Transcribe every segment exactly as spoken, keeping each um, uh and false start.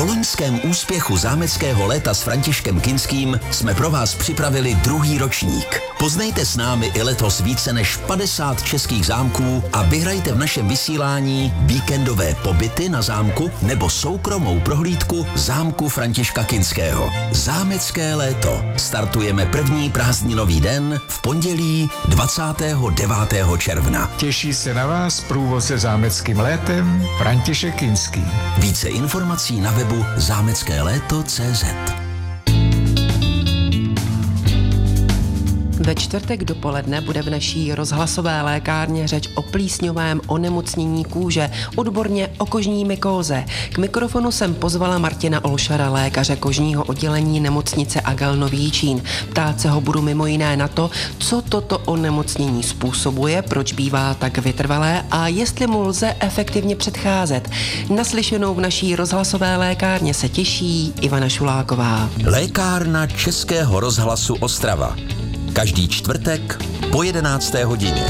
Po loňském úspěchu zámeckého léta s Františkem Kinským jsme pro vás připravili druhý ročník. Poznejte s námi i letos více než padesát českých zámků a vyhrajte v našem vysílání víkendové pobyty na zámku nebo soukromou prohlídku zámku Františka Kinského. Zámecké léto. Startujeme první prázdninový den v pondělí dvacátého devátého června. Těší se na vás průvod se zámeckým létem František Kinský. Více informací na webu zámecké léto tečka cé zet. Ve čtvrtek dopoledne bude v naší rozhlasové lékárně řeč o plísňovém onemocnění kůže, odborně o kožní mykóze. K mikrofonu jsem pozvala Martina Olšara, lékaře kožního oddělení nemocnice Agel Nový Jičín. Ptát se ho budu mimo jiné na to, co toto onemocnění způsobuje, proč bývá tak vytrvalé a jestli mu lze efektivně předcházet. Naslyšenou v naší rozhlasové lékárně se těší Ivana Šuláková. Lékárna Českého rozhlasu Ostrava. Každý čtvrtek po jedenácté hodině.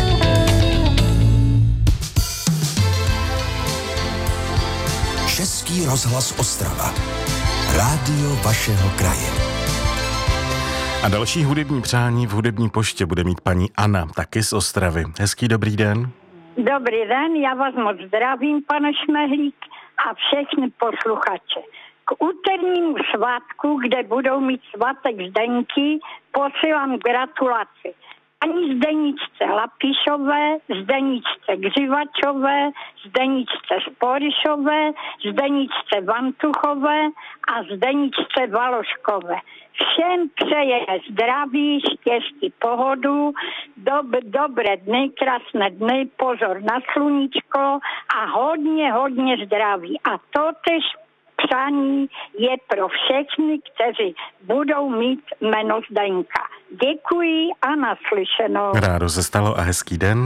Český rozhlas Ostrava. Rádio vašeho kraje. A další hudební přání v hudební poště bude mít paní Anna, taky z Ostravy. Hezký dobrý den. Dobrý den, já vás moc zdravím, pane Šmehlík, a všechny posluchače. K úternímu svátku, kde budou mít svátek Zdeňky, posílám gratulaci. Ani Zdeničce Lapišové, Zdeničce Gřivačové, Zdeničce Sporišové, Zdeničce Vantuchové a Zdeničce Valoškové. Všem přejeme zdraví, štěstí, pohodu, dob, dobré dny, krásné dny, pozor na sluníčko a hodně, hodně zdraví. A to tež přání je pro všechny, kteří budou mít jméno Zdeňka. Děkuji a naslyšenou. Rádo se stalo a hezký den.